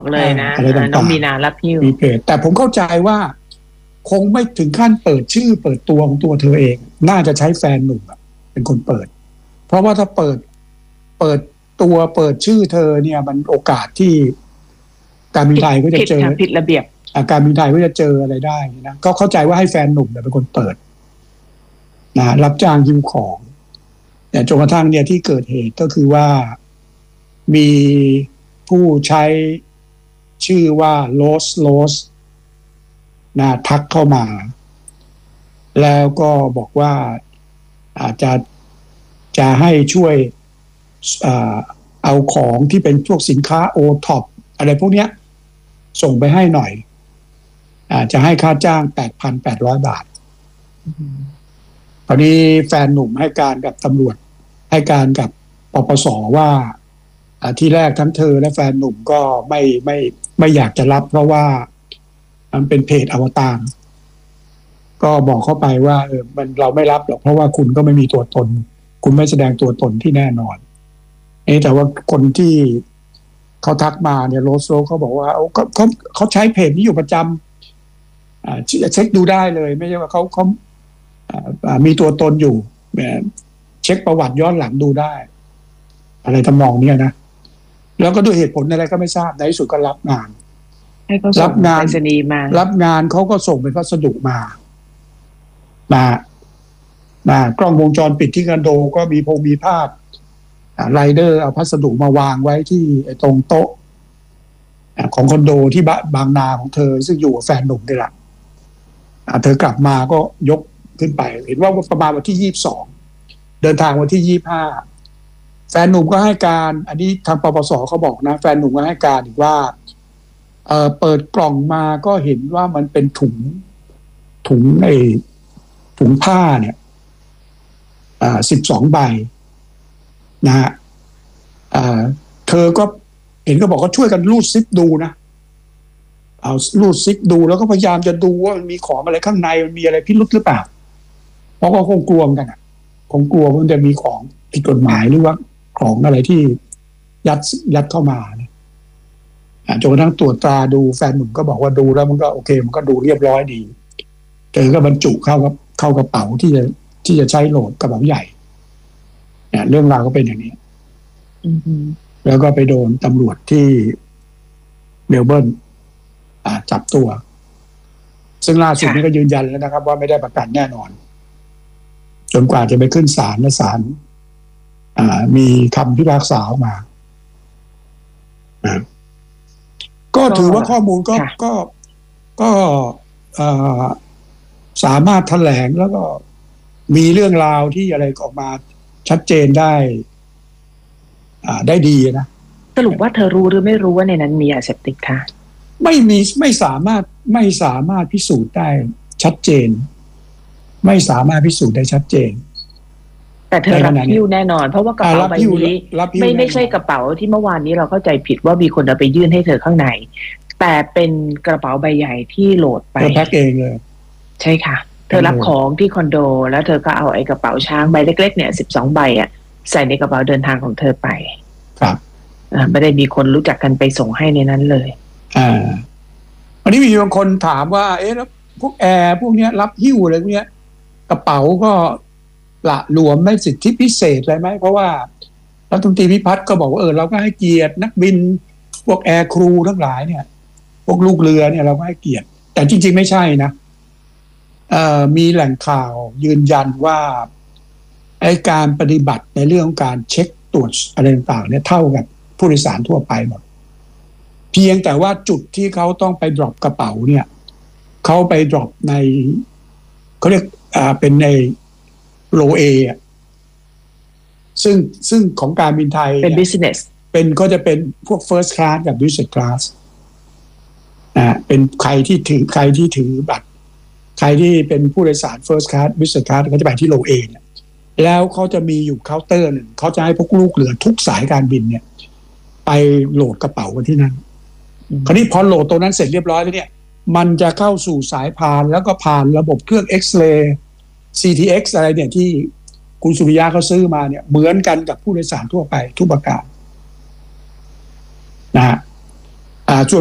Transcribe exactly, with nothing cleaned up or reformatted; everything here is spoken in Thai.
เลยนะอะไรต่างๆน้องมีนารับหิ้วมีเพจแต่ผมเข้าใจว่าคงไม่ถึงขั้นเปิดชื่อเปิดตัวของตัวเธอเองน่าจะใช้แฟนหนุ่มเป็นคนเปิดเพราะว่าถ้าเปิดเปิดตัวเปิดชื่อเธอเนี่ยมันโอกาสที่การบินไทยก็จะเจอผิดระเบียบการบินไทยก็จะเจออะไรได้นะก็เข้าใจว่าให้แฟนหนุ่มเป็นคนเปิดนะรับจ้างหิ้วของแต่จนกระทั่งเนี่ยที่เกิดเหตุก็คือว่ามีผู้ใช้ชื่อว่าโลสโลสนะทักเข้ามาแล้วก็บอกว่าอาจจะจะให้ช่วยเอาของที่เป็นพวกสินค้าโอท็อปอะไรพวกนี้ส่งไปให้หน่อยอาจจะให้ค่าจ้าง แปดพันแปดร้อย บาทตอนนี้แฟนหนุ่มให้การกับตำรวจให้การกับปปส.ว่าที่แรกทั้งเธอและแฟนหนุ่มก็ไม่ไม่ไม่อยากจะรับเพราะว่ามันเป็นเพจอวตารก็บอกเข้าไปว่าเออมันเราไม่รับหรอกเพราะว่าคุณก็ไม่มีตัวตนคุณไม่แสดงตัวตนที่แน่นอนเอ๊ะแต่ว่าคนที่เขาทักมาเนี่ยโรสโรเขาบอกว่าเขาเขาเขาใช้เพจนี้อยู่ประจำอ่าเช็คดูได้เลยไม่ใช่ว่าเขาเขาอ่ามีตัวตนอยู่เช็คประวัติย้อนหลังดูได้อะไรทำนองนี้นะแล้วก็ด้วยเหตุผลอะไรก็ไม่ทราบในที่สุดก็รับงานรับงานรับงานเขาก็ส่งเป็นพัสดุมามามากล้องวงจรปิดที่คอนโดก็มีพงมีภาพไรเดอร์เอาพัสดุมาวางไว้ที่ตรงโต๊ะของคอนโดที่บางนาของเธอซึ่งอยู่กับแฟนหนุ่มนี่แหละเธอกลับมาก็ยกขึ้นไปเห็นว่าประมาณวันที่ยี่สิบสองเดินทางวันที่ยี่สิบห้าแฟนหนุ่มก็ให้การอันนี้ทางปปส.เขาบอกนะแฟนหนุ่มก็ให้การอีกว่าเอ่อเปิดกล่องมาก็เห็นว่ามันเป็นถุงถุงไอ้ถุงผ้าเนี่ยอ่าสิบสองใบนะฮะอ่าเธอก็เห็นก็บอกว่าช่วยกันรูดซิปดูนะเอารูดซิปดูแล้วก็พยายามจะดูว่ามันมีของอะไรข้างในมันมีอะไรพิรุธหรือเปล่าเพราะว่าคงกลัวกันอ่ะคงกลัวมันจะมีของผิดกฎหมายหรือว่าของอะไรที่ยัดยัดเข้ามาเนี่ยจนกระทั่งตรวจตราดูแฟนหนุ่มก็บอกว่าดูแล้วมันก็โอเคมันก็ดูเรียบร้อยดีเธอก็บรรจุเข้ากับเข้ากระเป๋าที่จะที่จะใช้โหลดกระเป๋าใหญ่เนี่ยเรื่องราวก็เป็นอย่างนี้แล้วก็ไปโดนตำรวจที่เมลเบิร์นจับตัวซึ่งล่าสุดนี้ก็ยืนยันแล้วนะครับว่าไม่ได้ประกันแน่นอนจนกว่าจะไปขึ้นศาลและศาลมีคำพิพากษาออกมาก็ถือว่าข้อมูลก็ก็ก็สามารถแถลงแล้วก็มีเรื่องราวที่อะไรออกมาชัดเจนได้ได้ดีนะสรุปว่าเธอรู้หรือไม่รู้ว่าในนั้นมียาเสพติดคะไม่มีไม่สามารถไม่สามารถพิสูจน์ได้ชัดเจนไม่สามารถพิสูจน์ได้ชัดเจนแต่เธอรับหิ้วแน่นอนเพราะว่ากระเป๋าใบนี้ไม่ไม่ใช่กระเป๋าที่เมื่อวานนี้เราเข้าใจผิดว่ามีคนเอาไปยื่นให้เธอข้างในแต่เป็นกระเป๋าใบใหญ่ที่โหลดไปเธอแพ็คเองเลยใช่ค่ะเธอรับของที่คอนโดแล้วเธอก็เอาไอ้กระเป๋าช้างใบเล็กๆเนี่ยสิบสองใบอ่ะใส่ในกระเป๋าเดินทางของเธอไปครับอ่าไม่ได้มีคนรู้จักกันไปส่งให้ในนั้นเลยอ่าวันนี้มีบางคนถามว่าเอ๊ะแล้วพวกแอร์พวกเนี้ยรับหิ้วอะไรพวกเนี้ยกระเป๋าก็ละหลวมไม่สิทธิพิเศษอะไรไหมเพราะว่ารัฐมนตรีพิพัฒน์ก็บอกว่าเออเราก็ให้เกียรตินักบินพวกแอร์ครูทั้งหลายเนี่ยพวกลูกเรือเนี่ยเราก็ให้เกียรติแต่จริงๆไม่ใช่นะเอ่อมีแหล่งข่าวยืนยันว่าไอ้การปฏิบัติในเรื่องของการเช็คตรวจอะไรต่างๆเนี่ยเท่ากับผู้โดยสารทั่วไปหมดเพียงแต่ว่าจุดที่เขาต้องไปดรอปกระเป๋าเนี่ยเขาไปดรอปในเขาเรียกอ่าเป็นในโลเอซึ่งซึ่งของการบินไทยเป็น business เป็นก็จะเป็นพวก first class กับ business class นะเป็นใครที่ถือใครที่ถือบัตรใครที่เป็นผู้โดยสาร first class business class เขาจะไปที่โลเอเนี่ยแล้วเขาจะมีอยู่เคาน์เตอร์หนึ่งเขาจะให้พวกลูกเรือทุกสายการบินเนี่ยไปโหลดกระเป๋ากันที่นั่นคราวนี้พอโหลดตรงนั้นเสร็จเรียบร้อยแล้วเนี่ยมันจะเข้าสู่สายพานแล้วก็ผ่านระบบเครื่องเอ็กซเรย์ ซี ที เอ็กซ์ อะไรเนี่ยที่คุณสุริยะเขาซื้อมาเนี่ยเหมือนกันกับผู้โดยสารทั่วไปทุกประการนะฮะอ่าส่วน